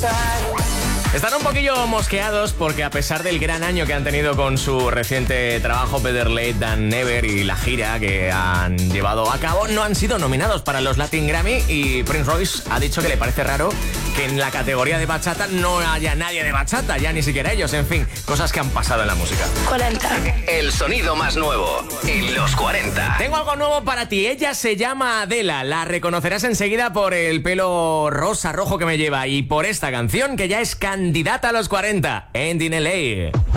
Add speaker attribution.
Speaker 1: Están un poquillo mosqueados porque a pesar del gran año que han tenido con su reciente trabajo Better Late Than Never y la gira que han llevado a cabo, no han sido nominados para los Latin Grammy, y Prince Royce ha dicho que le parece raro que en la categoría de bachata no haya nadie de bachata, ya ni siquiera ellos. En fin, cosas que han pasado en la música.
Speaker 2: 40.
Speaker 3: El sonido más nuevo en los 40.
Speaker 1: Tengo algo nuevo para ti. Ella se llama Adela. La reconocerás enseguida por el pelo rosa rojo que me lleva y por esta canción que ya es candidata a los 40. End in LA.